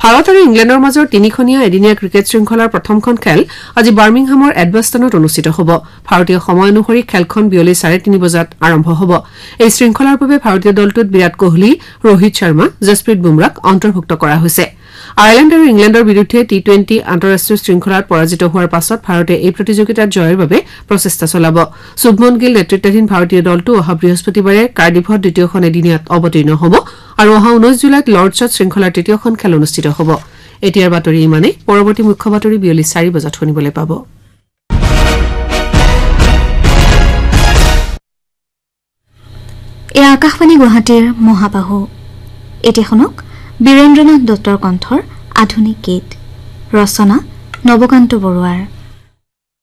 ভাৰত আৰু ইংলেণ্ডৰ মাজৰ তিনিখনীয়া এদিনীয়া ক্ৰিকেট শৃংখলাৰ প্ৰথমখন খেল আজি বাৰ্মিংহামৰ এডবাষ্টনত অনুষ্ঠিত হ'ব। ভাৰতীয় সময় অনুসৰি খেলখন বিয়লি 3:30 বজাত আৰম্ভ হ'ব। এই শৃংখলাৰ বাবে ভাৰতীয় দলটোত বিৰাট কোহলি, ৰোহিত শৰ্মা, জসপ্ৰীত বুমৰাক অন্তৰ্ভুক্ত কৰা হৈছে। আয়াৰলেণ্ড আৰু ইংলেণ্ডৰ বিৰুদ্ধে টি-20 আন্তঃৰাষ্ট্ৰীয় শৃংখলাত পৰাজিত হোৱাৰ পাছত ভাৰতে এই প্ৰতিযোগিতাত জয়ৰ বাবে প্ৰচেষ্টা চলাব। শুভমন গিল নেতৃত্বাধীন ভাৰতীয় দলটো অহা বৃহস্পতিবাৰে কাৰ্ডিফত দ্বিতীয়খন এদিনীয়াত অৱতীৰ্ণ হ'ব আৰু অহা 19 জুলাইত লৰ্ডছত শৃংখলাৰ তৃতীয়খন খেল অনুষ্ঠিত হ'ব। এতিয়াৰ বাতৰি ইমানেই। পৰৱৰ্তী মুখ্য বাতৰি বিয়লি 4 বজাত শুনিবলৈ পাব। এই আকাশবাণী গুৱাহাটীৰ মহাবাহু। এতিয়া শুনক বীৰেন্দ্ৰনাথ দত্তৰ কণ্ঠৰ আধুনিক গীত, ৰচনা নৱকান্ত বৰুৱাৰ।